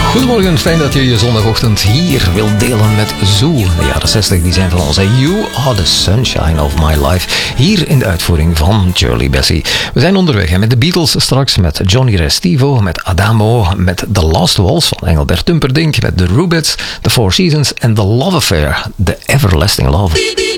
Goedemorgen, fijn dat je je zondagochtend hier wilt delen met Zoo. De jaren 60 die zijn van ons. You are the sunshine of my life. Hier in de uitvoering van Shirley Bassey. We zijn onderweg met de Beatles straks, met Johnny Restivo, met Adamo, met The Last Waltz van Engelbert Humperdinck, met The Rubettes, The Four Seasons en The Love Affair, The Everlasting Love.